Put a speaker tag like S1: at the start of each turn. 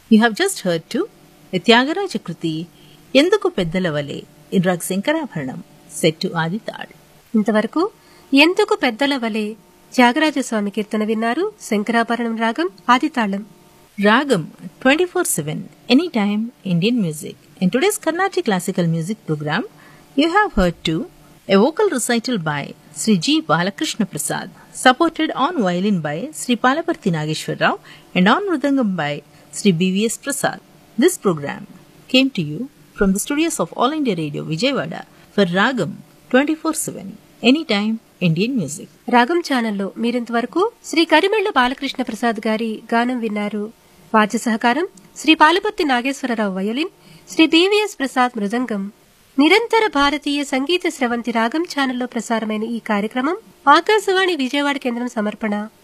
S1: You have just heard to a Tyagaraja Kruti, Enduku Peddala Vale in Rag Sankarabharanam, set to Adi Tal.
S2: ఇంతవరకు ఎందుకు పెద్దల వలె త్యాగరాజస్వామి కీర్తన విన్నారు. శంకరాభరణం రాగం ఆదితాళం.
S1: Ragam 24/7 anytime Indian music. In today's Carnatic classical music program, you have heard to a vocal recital by Sri G. Balakrishna Prasad, supported on violin by Sri Palaparthi Nageshwar Rao and on mridangam by Sri B.V.S. Prasad. This program came to you from the studios of All India Radio Vijayawada for Ragam 24/7 anytime Indian music.
S2: రాగం ఛానల్లో మీరింతవరకు శ్రీ కరిమెళ్ల బాలకృష్ణ ప్రసాద్ గారి గానం విన్నారు. వాద్య సహకారం Shri Palaparthi Nageswararao violin, Shri BVS Prasad మృదంగం. నిరంతర భారతీయ సంగీత స్రవంతి రాగం ఛానల్లో ప్రసారమైన ఈ కార్యక్రమం ఆకాశవాణి విజయవాడ కేంద్రం సమర్పణ.